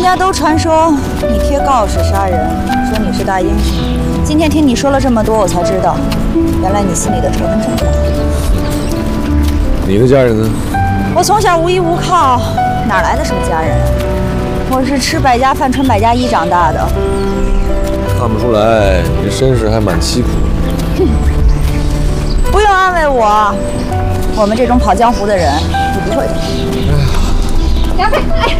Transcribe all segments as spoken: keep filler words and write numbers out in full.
家都传说你贴告示杀人，说你是大英雄。今天听你说了这么多，我才知道，原来你心里的仇恨这么大。 你的家人呢？ 我从小无依无靠，哪来的什么家人？我是吃百家饭、穿百家衣长大的。 看不出来，你这身世还蛮凄苦的。 哼，不用安慰我，我们这种跑江湖的人，你不会的。 杨飞，哎，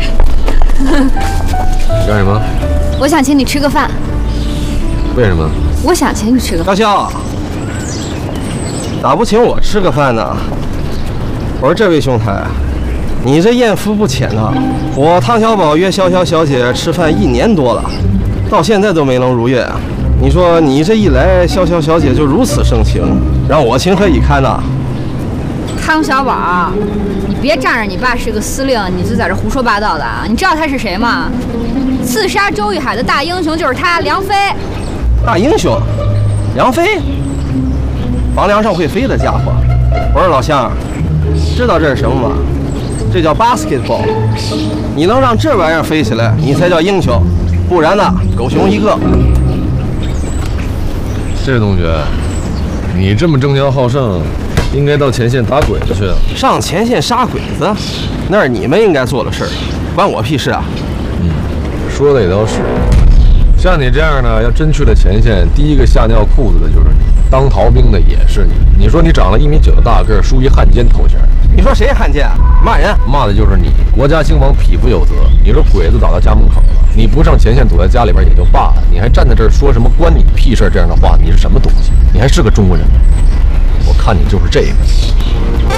你干什么？ 我想请你吃个饭。 为什么？ 我想请你吃个饭。 高潇，咋不请我吃个饭呢？我说这位兄台，你这艳福不浅呐！我汤小宝约潇潇小姐吃饭一年多了，到现在都没能如愿啊！你说你这一来，潇潇小姐就如此盛情，让我情何以堪呐？ 汤小宝，你别仗着你爸是个司令，你就在这胡说八道的啊！你知道他是谁吗？刺杀周玉海的大英雄就是他，梁飞。 大英雄，梁飞，房梁上会飞的家伙。我说老乡，知道这是什么吗？这叫 basketball。你能让这玩意儿飞起来，你才叫英雄，不然呢，狗熊一个。 这位同学，你这么争强好胜，应该到前线打鬼子去了。 上前线杀鬼子，那是你们应该做的事儿，关我屁事啊！ 嗯，说的也倒是。像你这样呢，要真去了前线，第一个吓尿裤子的就是你，当逃兵的也是你。你说你长了一米九的大个儿，梳一汉奸头衔， 你说谁汉奸？骂人？ 骂的就是你。国家兴亡，匹夫有责。你说鬼子打到家门口了，你不上前线，躲在家里边也就罢了，你还站在这儿说什么关你屁事这样的话，你是什么东西？你还是个中国人吗？我看你就是这个。